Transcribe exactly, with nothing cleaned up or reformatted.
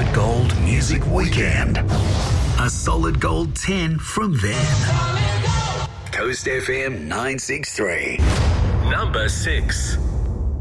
Solid Gold Music Weekend. A Solid Gold ten from them. Coast F M nine six three. Number six.